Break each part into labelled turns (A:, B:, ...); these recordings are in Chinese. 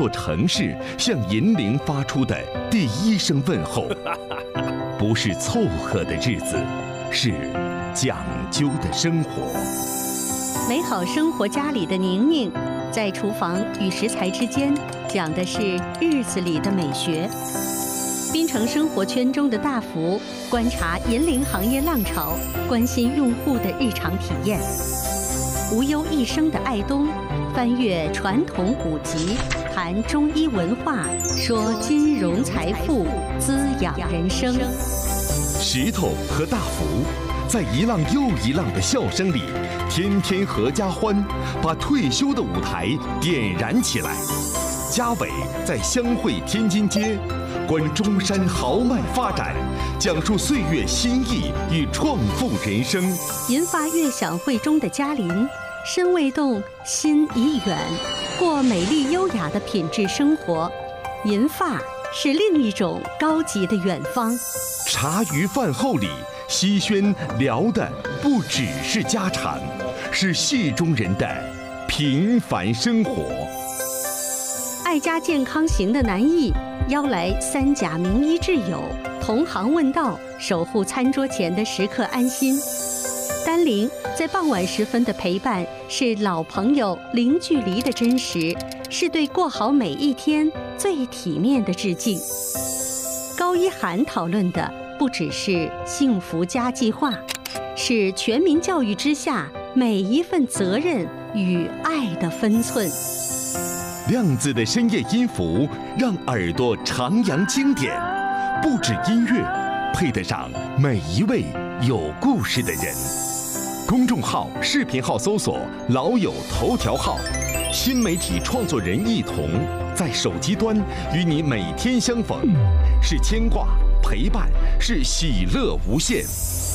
A: 座城市向银铃发出的第一声问候，不是凑合的日子，是讲究的生活。
B: 美好生活家里的宁宁，在厨房与食材之间讲的是日子里的美学。滨城生活圈中的大福，观察银铃行业浪潮，关心用户的日常体验。无忧一生的爱东，翻阅传统古籍，谈中医文化，说金融财富，滋养人生。
A: 石头和大福，在一浪又一浪的笑声里，天天合家欢，把退休的舞台点燃起来。嘉伟在湘汇天津街，观中山豪迈发展，讲述岁月新意与创富人生。
B: 银发悦享会中的嘉林，身未动，心已远，过美丽优雅的品质生活。银发是另一种高级的远方。
A: 茶余饭后里，西轩聊的不只是家常，是戏中人的平凡生活。
B: 爱家健康行的南艺邀来3甲名医挚友，同行问道，守护餐桌前的食客安心。丹玲在傍晚时分的陪伴，是老朋友零距离的真实，是对过好每一天最体面的致敬。高一涵讨论的不只是幸福家计划，是全民教育之下每一份责任与爱的分寸。
A: 亮子的深夜音符让耳朵徜徉经典，不止音乐，配得上每一位有故事的人。公众号、视频号搜索“老友头条号”，新媒体创作人一同在手机端与你每天相逢，是牵挂、陪伴，是喜乐无限。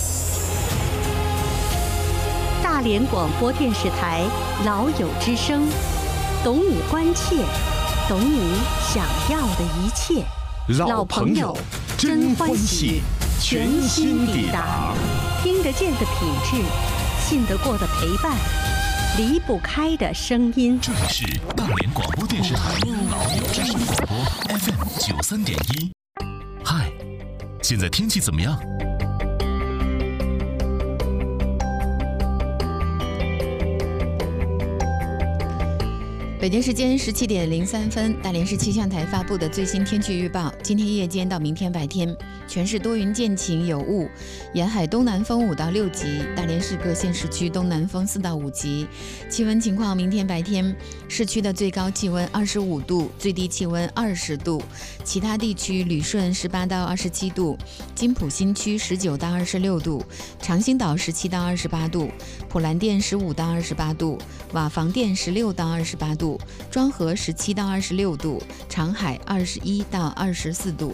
B: 大连广播电视台老友之声，懂你关切，懂你想要的一切。
A: 老朋友真欢喜，全新抵达。
B: 听得见的品质，信得过的陪伴，离不开的声音。
C: 这里是大连广播电视台老友之声广播 FM 93.1。嗨，现在天气怎么样？
D: 北京时间17点03分，大连市气象台发布的最新天气预报：今天夜间到明天白天，全市多云见晴有雾，沿海东南风5到6级，大连市各县市区东南风4到5级。气温情况：明天白天，市区的最高气温25度，最低气温20度；其他地区旅顺18到27度，金浦新区19到26度，长兴岛17到28度，普兰店15到28度，瓦房店16到28度。庄河17到26度，长海21到24度。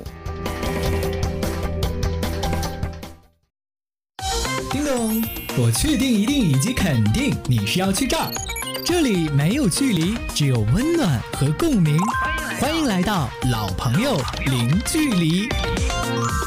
E: 叮咚，我确定、一定以及肯定你是要去这儿。这里没有距离，只有温暖和共鸣。欢迎来到老朋友零距离。